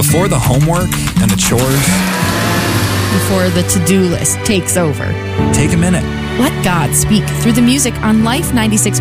Before the homework and the chores, Before the to-do list takes over. take a minute. Let God speak through the music on Life 96.